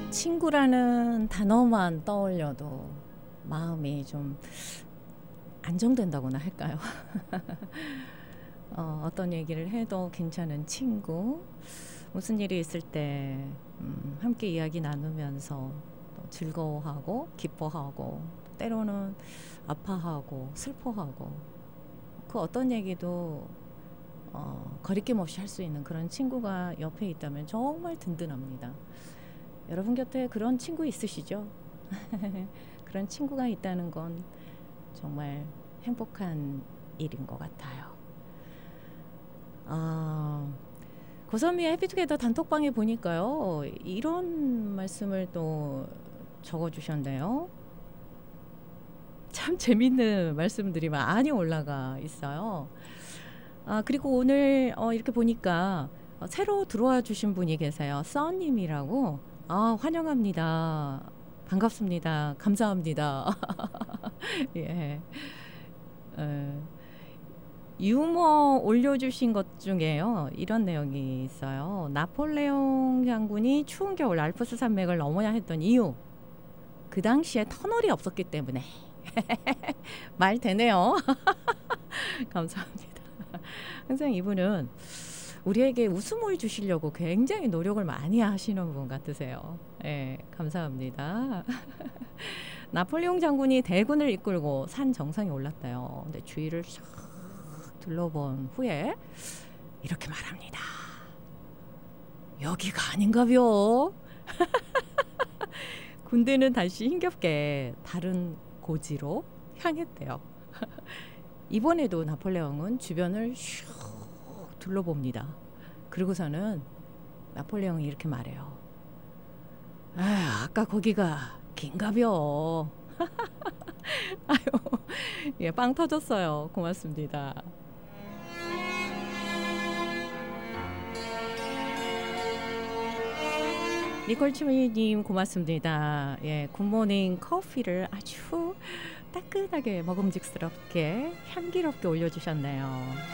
친구라는 단어만 떠올려도 마음이 좀 안정된다고나 할까요? 어떤 얘기를 해도 괜찮은 친구, 무슨 일이 있을 때 함께 이야기 나누면서 또 즐거워하고 기뻐하고 때로는 아파하고 슬퍼하고 그 어떤 얘기도 거리낌 없이 할 수 있는 그런 친구가 옆에 있다면 정말 든든합니다. 여러분 곁에 그런 친구 있으시죠? 그런 친구가 있다는 건 정말 행복한 일인 것 같아요. 고선미의 해피투게더 단톡방에 보니까요, 이런 말씀을 또 적어주셨네요. 참 재밌는 말씀들이 많이 올라가 있어요. 그리고 오늘 이렇게 보니까 새로 들어와 주신 분이 계세요. 써님이라고. 환영합니다. 반갑습니다. 감사합니다. 예. 유머 올려주신 것 중에요, 이런 내용이 있어요. 나폴레옹 장군이 추운 겨울 알프스 산맥을 넘어야 했던 이유, 그 당시에 터널이 없었기 때문에. 말 되네요. 감사합니다. 항상 이분은 우리에게 웃음을 주시려고 굉장히 노력을 많이 하시는 분 같으세요. 네, 감사합니다. 나폴레옹 장군이 대군을 이끌고 산 정상에 올랐대요. 근데 주위를 싹 둘러본 후에 이렇게 말합니다. 여기가 아닌가벼. 군대는 다시 힘겹게 다른 고지로 향했대요. 이번에도 나폴레옹은 주변을 슉 둘러봅니다. 그리고서는 나폴레옹이 이렇게 말해요. 아까 거기가 긴가벼. 아유, 예, 빵 터졌어요. 고맙습니다. 니콜치미님 고맙습니다. 예, 굿모닝 커피를 아주 따끈하게 먹음직스럽게 향기롭게 올려주셨네요.